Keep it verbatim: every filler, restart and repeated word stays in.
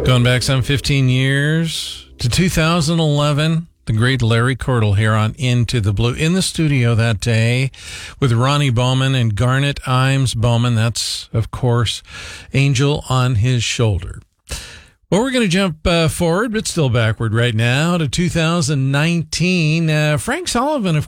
Going back some fifteen years to two thousand eleven, the great Larry Cordell here on Into the Blue. In the studio that day with Ronnie Bowman and Garnet Imes Bowman. That's, of course, Angel on His Shoulder. Well, we're going to jump uh, forward, but still backward right now to two thousand nineteen. Uh, Frank Sullivan, of